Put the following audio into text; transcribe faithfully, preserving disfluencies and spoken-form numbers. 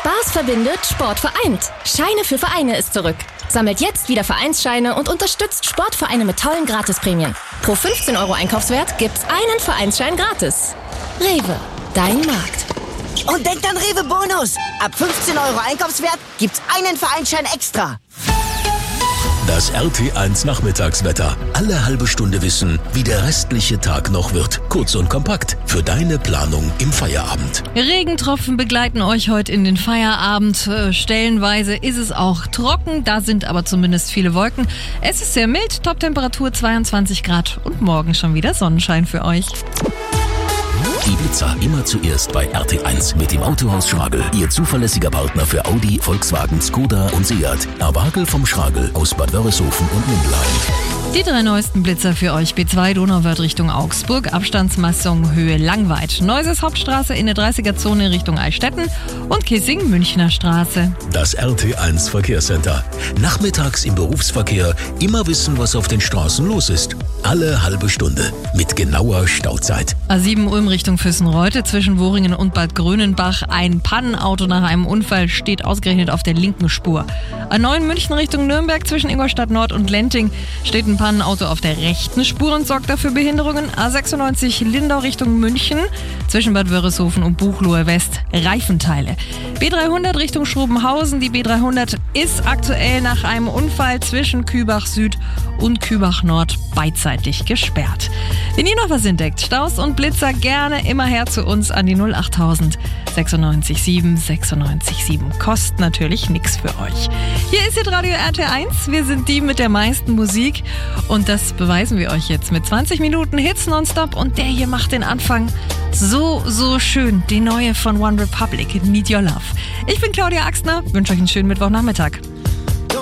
Spaß verbindet, Sport vereint. Scheine für Vereine ist zurück. Sammelt jetzt wieder Vereinsscheine und unterstützt Sportvereine mit tollen Gratisprämien. Pro fünfzehn Euro Einkaufswert gibt's einen Vereinsschein gratis. Rewe, dein Markt. Und denkt an Rewe Bonus. Ab fünfzehn Euro Einkaufswert gibt's einen Vereinsschein extra. Das R T eins Nachmittagswetter. Alle halbe Stunde wissen, wie der restliche Tag noch wird. Kurz und kompakt für deine Planung im Feierabend. Regentropfen begleiten euch heute in den Feierabend. Stellenweise ist es auch trocken, da sind aber zumindest viele Wolken. Es ist sehr mild, Toptemperatur zweiundzwanzig Grad und morgen schon wieder Sonnenschein für euch. Die Blitzer immer zuerst bei R T eins mit dem Autohaus Schragel. Ihr zuverlässiger Partner für Audi, Volkswagen, Skoda und Seat. Herr Wagel vom Schragel aus Bad Wörishofen und Mindelheim. Die drei neuesten Blitzer für euch. B zwei Donauwörth Richtung Augsburg, Abstandsmessung Höhe Langweid. Neuses Hauptstraße in der dreißiger-Zone Richtung Eichstätten und Kissing Münchner Straße. Das R T eins Verkehrscenter. Nachmittags im Berufsverkehr immer wissen, was auf den Straßen los ist. Alle halbe Stunde mit genauer Stauzeit. A sieben Ulm Richtung Füssenreute zwischen Woringen und Bad Grönenbach. Ein Pannenauto nach einem Unfall steht ausgerechnet auf der linken Spur. A neun München Richtung Nürnberg zwischen Ingolstadt Nord und Lenting steht ein Pannenauto auf der rechten Spur und sorgt dafür Behinderungen. A sechsundneunzig Lindau Richtung München zwischen Bad Wörishofen und Buchloe West Reifenteile. B dreihundert Richtung Schrobenhausen. Die B dreihundert ist aktuell nach einem Unfall zwischen Kübach Süd und Kübach Nord beidseitig gesperrt. Wenn ihr noch was entdeckt, Staus und Blitzer, gerne immer her zu uns an die null achttausend sechsundneunzig sieben sechsundneunzig sieben. Kostet natürlich nichts für euch. Hier ist jetzt Radio R T eins. Wir sind die mit der meisten Musik und das beweisen wir euch jetzt mit zwanzig Minuten Hits nonstop und der hier macht den Anfang so, so schön. Die neue von One Republic, Need Your Love. Ich bin Claudia Axtner, wünsche euch einen schönen Mittwochnachmittag.